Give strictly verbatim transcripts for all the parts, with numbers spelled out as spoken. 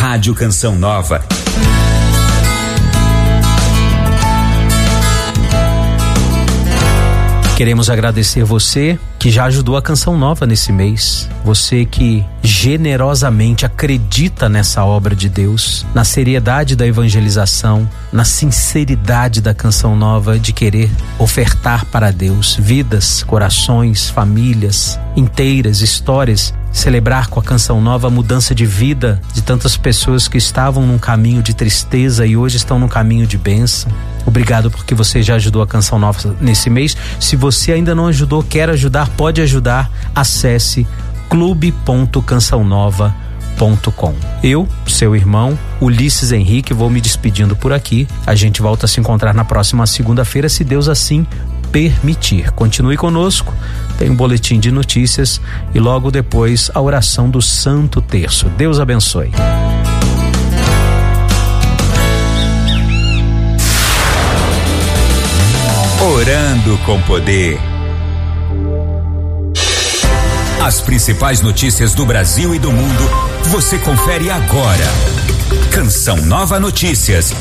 Rádio Canção Nova. Queremos agradecer você que já ajudou a Canção Nova nesse mês. Você que generosamente acredita nessa obra de Deus, na seriedade da evangelização, na sinceridade da Canção Nova de querer ofertar para Deus vidas, corações, famílias inteiras, histórias. Celebrar com a Canção Nova a mudança de vida de tantas pessoas que estavam num caminho de tristeza e hoje estão num caminho de bênção. Obrigado porque você já ajudou a Canção Nova nesse mês. Se você ainda não ajudou, quer ajudar, pode ajudar. Acesse clube ponto canção nova ponto com. Eu, seu irmão Ulisses Henrique, vou me despedindo por aqui. A gente volta a se encontrar na próxima segunda-feira, se Deus assim permitir. Continue conosco, tem um boletim de notícias e logo depois a oração do Santo Terço. Deus abençoe. Orando com Poder. As principais notícias do Brasil e do mundo você confere agora. Canção Nova Notícias.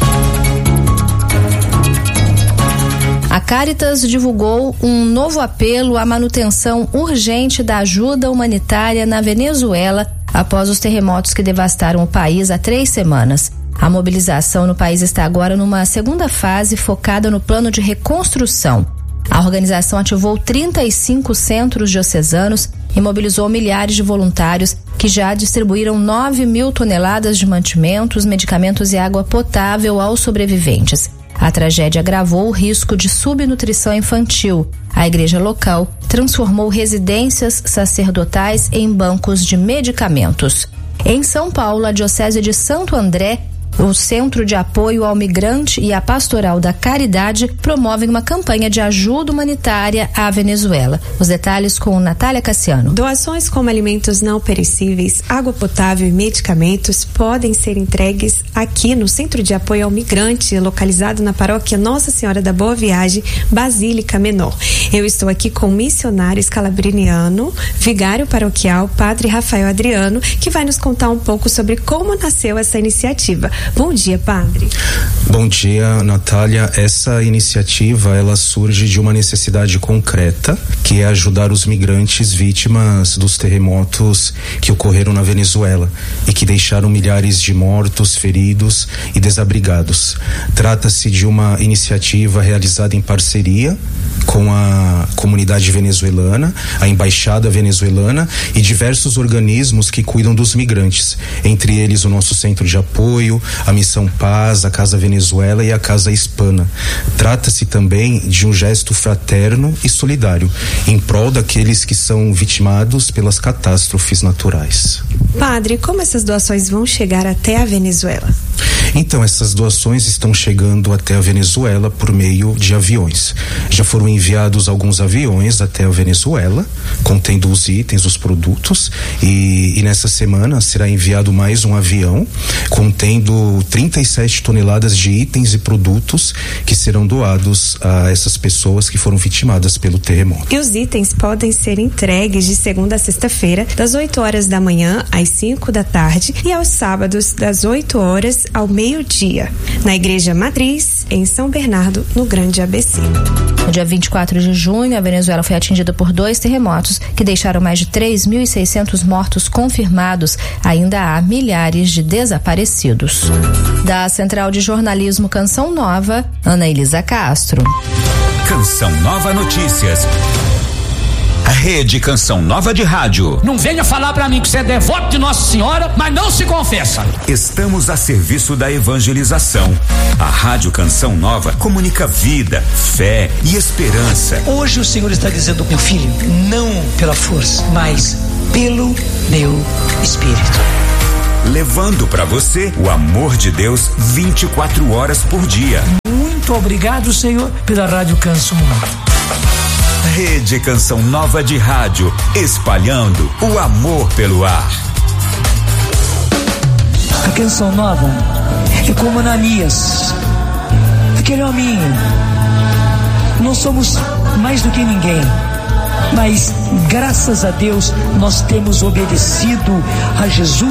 A Caritas divulgou um novo apelo à manutenção urgente da ajuda humanitária na Venezuela após os terremotos que devastaram o país há três semanas. A mobilização no país está agora numa segunda fase focada no plano de reconstrução. A organização ativou trinta e cinco centros diocesanos e mobilizou milhares de voluntários que já distribuíram nove mil toneladas de mantimentos, medicamentos e água potável aos sobreviventes. A tragédia agravou o risco de subnutrição infantil. A igreja local transformou residências sacerdotais em bancos de medicamentos. Em São Paulo, a Diocese de Santo André, o Centro de Apoio ao Migrante e a Pastoral da Caridade promovem uma campanha de ajuda humanitária à Venezuela. Os detalhes com Natália Cassiano. Doações como alimentos não perecíveis, água potável e medicamentos podem ser entregues aqui no Centro de Apoio ao Migrante, localizado na paróquia Nossa Senhora da Boa Viagem, Basílica Menor. Eu estou aqui com o missionário escalabriniano, vigário paroquial, Padre Rafael Adriano, que vai nos contar um pouco sobre como nasceu essa iniciativa. Bom dia, padre. Bom dia, Natália. Essa iniciativa, ela surge de uma necessidade concreta, que é ajudar os migrantes vítimas dos terremotos que ocorreram na Venezuela e que deixaram milhares de mortos, feridos e desabrigados. Trata-se de uma iniciativa realizada em parceria com a comunidade venezuelana, a embaixada venezuelana e diversos organismos que cuidam dos migrantes, entre eles o nosso centro de apoio, a Missão Paz, a Casa Venezuela e a Casa Hispana. Trata-se também de um gesto fraterno e solidário em prol daqueles que são vitimados pelas catástrofes naturais. Padre, como essas doações vão chegar até a Venezuela? Então, essas doações estão chegando até a Venezuela por meio de aviões. Já foram enviados alguns aviões até a Venezuela, contendo os itens, os produtos, e, e nessa semana será enviado mais um avião contendo trinta e sete toneladas de itens e produtos que serão doados a essas pessoas que foram vitimadas pelo terremoto. E os itens podem ser entregues de segunda a sexta-feira, das oito horas da manhã às cinco da tarde e aos sábados das oito horas ao meio-dia, na Igreja Matriz, em São Bernardo, no Grande A B C. No dia vinte e quatro de junho, a Venezuela foi atingida por dois terremotos que deixaram mais de três mil e seiscentos mortos confirmados. Ainda há milhares de desaparecidos. Da Central de Jornalismo Canção Nova, Ana Elisa Castro. Canção Nova Notícias. Rede Canção Nova de Rádio. Não venha falar pra mim que você é devoto de Nossa Senhora, mas não se confessa. Estamos a serviço da evangelização. A Rádio Canção Nova comunica vida, fé e esperança. Hoje o Senhor está dizendo, meu filho, não pela força, mas pelo meu Espírito. Levando para você o amor de Deus vinte e quatro horas por dia. Muito obrigado, Senhor, pela Rádio Canção Nova. Rede Canção Nova de Rádio, espalhando o amor pelo ar. A Canção Nova é como Ananias, aquele homem. Não somos mais do que ninguém, mas graças a Deus nós temos obedecido a Jesus.